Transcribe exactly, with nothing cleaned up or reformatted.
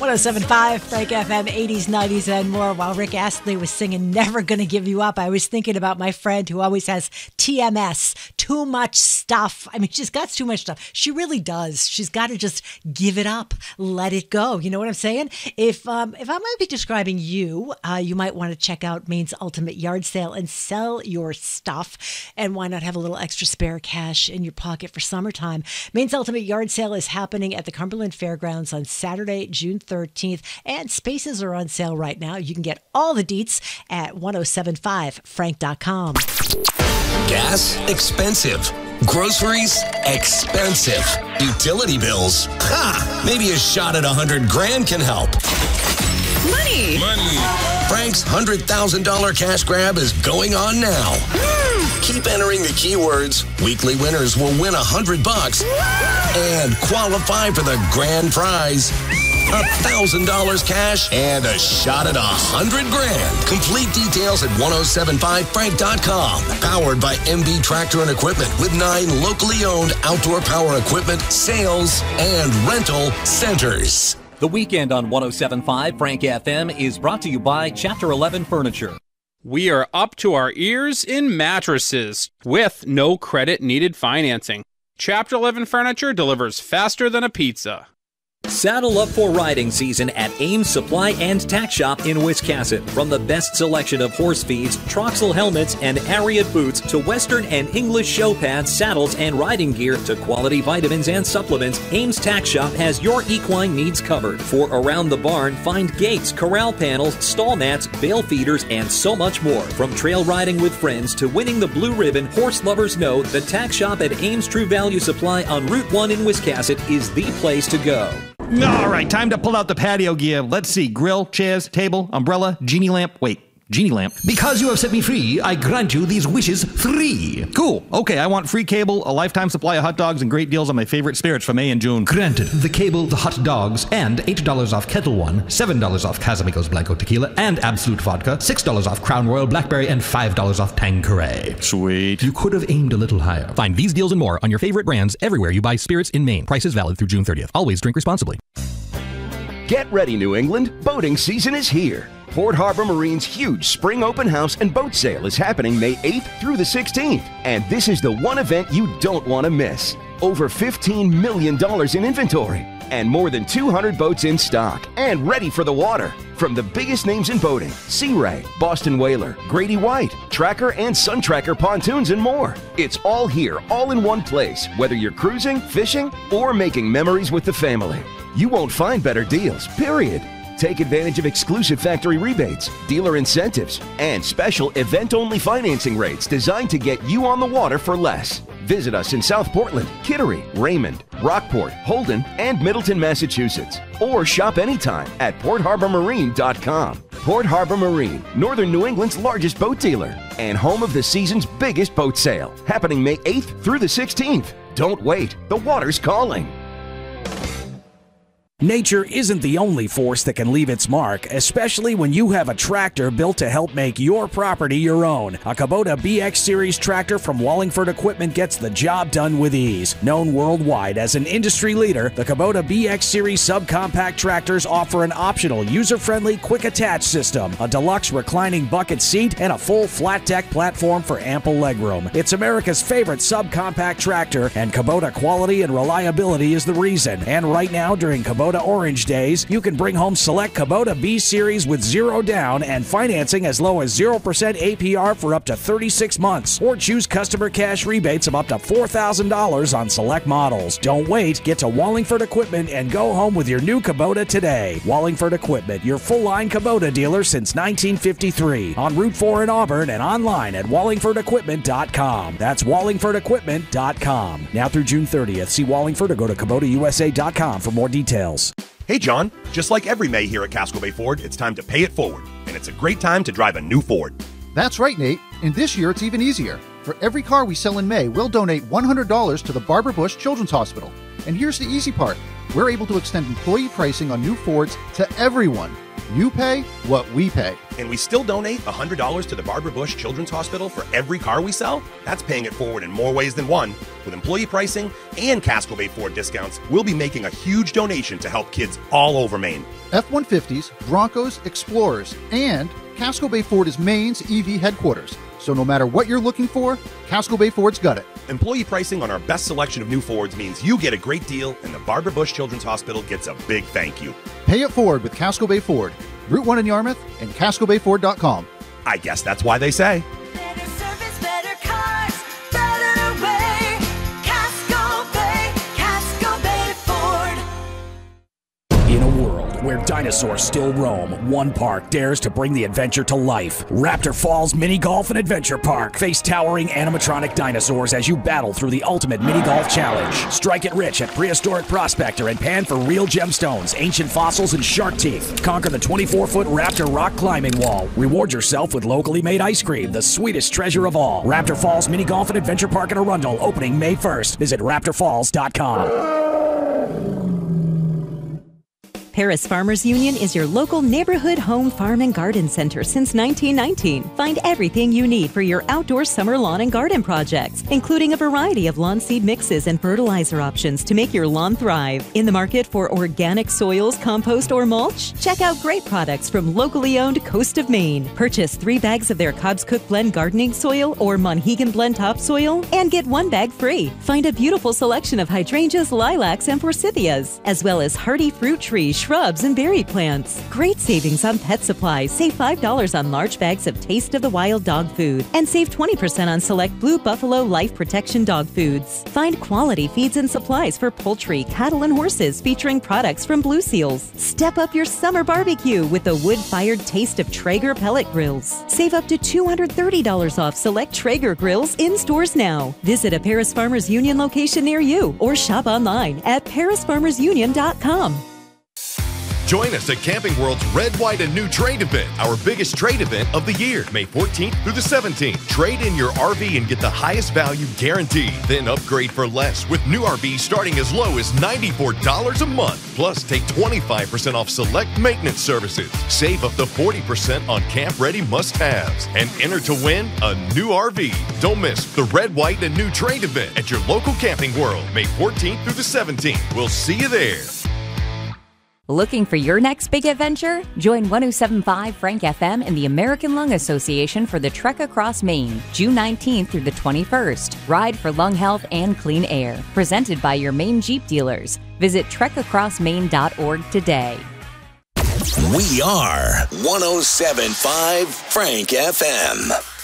one oh seven point five, Frank F M, eighties, nineties, and more. While Rick Astley was singing Never Gonna Give You Up, I was thinking about my friend who always has T M S, too much stuff. I mean, she's got too much stuff. She really does. She's got to just give it up, let it go. You know what I'm saying? If um, if I might be describing you, uh, you might want to check out Maine's Ultimate Yard Sale and sell your stuff. And why not have a little extra spare cash in your pocket for summertime? Maine's Ultimate Yard Sale is happening at the Cumberland Fairgrounds on Saturday, June thirteenth, and spaces are on sale right now. You can get all the deets at ten seventy-five frank dot com. Gas, expensive. Groceries, expensive. Utility bills, ha! Maybe a shot at a hundred grand can help. Money! Money! Frank's one hundred thousand dollars cash grab is going on now. Mm. Keep entering the keywords. Weekly winners will win a hundred bucks and qualify for the grand prize. A thousand dollars cash and a shot at a hundred grand. Complete details at ten seventy-five frank dot com. Powered by M B Tractor and Equipment with nine locally owned outdoor power equipment, sales, and rental centers. The weekend on ten seventy-five Frank F M is brought to you by Chapter eleven Furniture. We are up to our ears in mattresses with no credit needed financing. Chapter eleven Furniture delivers faster than a pizza. Saddle up for riding season at Ames Supply and Tack Shop in Wiscasset. From the best selection of horse feeds, Troxel helmets, and Ariat boots to Western and English show pads, saddles, and riding gear to quality vitamins and supplements, Ames Tack Shop has your equine needs covered. For around the barn, find gates, corral panels, stall mats, bale feeders, and so much more. From trail riding with friends to winning the blue ribbon, horse lovers know the Tack Shop at Ames True Value Supply on Route one in Wiscasset is the place to go. All right, time to pull out the patio gear. Let's see. Grill, chairs, table, umbrella, genie lamp. Wait, genie lamp. Because you have set me free, I grant you these wishes free. Cool. Okay, I want free cable, a lifetime supply of hot dogs, and great deals on my favorite spirits for May and June. Granted. The cable, the hot dogs, and eight dollars off Kettle One, seven dollars off Casamigos Blanco Tequila, and Absolute Vodka, six dollars off Crown Royal Blackberry, and five dollars off Tanqueray. Sweet. You could have aimed a little higher. Find these deals and more on your favorite brands everywhere you buy spirits in Maine. Prices valid through June thirtieth. Always drink responsibly. Get ready, New England. Boating season is here. Port Harbor Marine's huge spring open house and boat sale is happening May eighth through the sixteenth. And this is the one event you don't want to miss. Over fifteen million dollars in inventory and more than two hundred boats in stock and ready for the water. From the biggest names in boating, Sea Ray, Boston Whaler, Grady White, Tracker and Sun Tracker pontoons and more. It's all here, all in one place, whether you're cruising, fishing, or making memories with the family. You won't find better deals, period. Take advantage of exclusive factory rebates, dealer incentives, and special event-only financing rates designed to get you on the water for less. Visit us in South Portland, Kittery, Raymond, Rockport, Holden, and Middleton, Massachusetts. Or shop anytime at port harbor marine dot com. Port Harbor Marine, Northern New England's largest boat dealer, and home of the season's biggest boat sale, happening May eighth through the sixteenth. Don't wait, the water's calling. Nature isn't the only force that can leave its mark, especially when you have a tractor built to help make your property your own. A Kubota B X Series tractor from Wallingford Equipment gets the job done with ease. Known worldwide as an industry leader, the Kubota B X Series subcompact tractors offer an optional user-friendly quick attach system, a deluxe reclining bucket seat, and a full flat deck platform for ample legroom. It's America's favorite subcompact tractor, and Kubota quality and reliability is the reason. And right now, during Kubota Orange Days, you can bring home select Kubota B Series with zero down and financing as low as zero percent A P R for up to thirty-six months, or choose customer cash rebates of up to four thousand dollars on select models. Don't wait, get to Wallingford Equipment and go home with your new Kubota today. Wallingford Equipment, your full-line Kubota dealer since nineteen fifty-three, on Route four in Auburn and online at wallingford equipment dot com. That's wallingford equipment dot com. Now through June thirtieth, see Wallingford or go to kubota u s a dot com for more details. Hey John, just like every May here at Casco Bay Ford, it's time to pay it forward, and it's a great time to drive a new Ford. That's right, Nate, and this year it's even easier. For every car we sell in May, we'll donate one hundred dollars to the Barbara Bush Children's Hospital. And here's the easy part. We're able to extend employee pricing on new Fords to everyone. You pay what we pay. And we still donate one hundred dollars to the Barbara Bush Children's Hospital for every car we sell? That's paying it forward in more ways than one. With employee pricing and Casco Bay Ford discounts, we'll be making a huge donation to help kids all over Maine. F one fifties, Broncos, Explorers, and Casco Bay Ford is Maine's E V headquarters. So no matter what you're looking for, Casco Bay Ford's got it. Employee pricing on our best selection of new Fords means you get a great deal and the Barbara Bush Children's Hospital gets a big thank you. Pay it forward with Casco Bay Ford. Route one in Yarmouth and casco bay ford dot com. I guess that's why they say. Better service, better cars, better way. Casco Bay, Casco Bay Ford. In a world where dinosaurs still roam, one park dares to bring the adventure to life. Raptor Falls Mini Golf and Adventure Park. Face towering animatronic dinosaurs as you battle through the ultimate mini golf challenge. Strike it rich at Prehistoric Prospector and pan for real gemstones, ancient fossils, and shark teeth. Conquer the twenty-four foot Raptor rock climbing wall. Reward yourself with locally made ice cream, the sweetest treasure of all. Raptor Falls Mini Golf and Adventure Park in Arundel, opening May first. Visit raptor falls dot com. Paris Farmers Union is your local neighborhood home farm and garden center since nineteen nineteen. Find everything you need for your outdoor summer lawn and garden projects, including a variety of lawn seed mixes and fertilizer options to make your lawn thrive. In the market for organic soils, compost, or mulch? Check out great products from locally owned Coast of Maine. Purchase three bags of their Cobb's Cook Blend gardening soil or Monhegan Blend topsoil and get one bag free. Find a beautiful selection of hydrangeas, lilacs, and forsythias, as well as hardy fruit trees, shrubs, and berry plants. Great savings on pet supplies. Save five dollars on large bags of Taste of the Wild dog food and save twenty percent on select Blue Buffalo Life Protection dog foods. Find quality feeds and supplies for poultry, cattle, and horses featuring products from Blue Seals. Step up your summer barbecue with the wood-fired Taste of Traeger pellet grills. Save up to two hundred thirty dollars off select Traeger grills in stores now. Visit a Paris Farmers Union location near you or shop online at paris farmers union dot com. Join us at Camping World's Red, White, and New Trade event, our biggest trade event of the year, May fourteenth through the seventeenth. Trade in your R V and get the highest value guaranteed. Then upgrade for less with new R Vs starting as low as ninety-four dollars a month. Plus, take twenty-five percent off select maintenance services. Save up to forty percent on camp-ready must-haves. And enter to win a new R V. Don't miss the Red, White, and New Trade event at your local Camping World, May fourteenth through the seventeenth. We'll see you there. Looking for your next big adventure? Join one oh seven point five Frank F M and the American Lung Association for the Trek Across Maine, June nineteenth through the twenty-first. Ride for lung health and clean air. Presented by your Maine Jeep dealers. Visit trek across maine dot org today. We are one oh seven point five Frank F M.